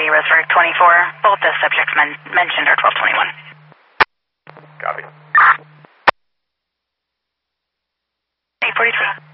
City, Roseburg 24. Both the subjects mentioned are 1221. Copy. 843.